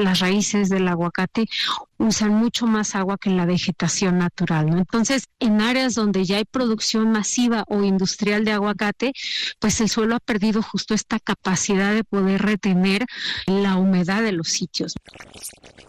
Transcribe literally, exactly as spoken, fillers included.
las raíces del aguacate usan mucho más agua que la vegetación natural, ¿no? Entonces, en áreas donde ya hay producción masiva o industrial de aguacate, pues el suelo ha perdido justo esta capacidad de poder retener la humedad de los sitios.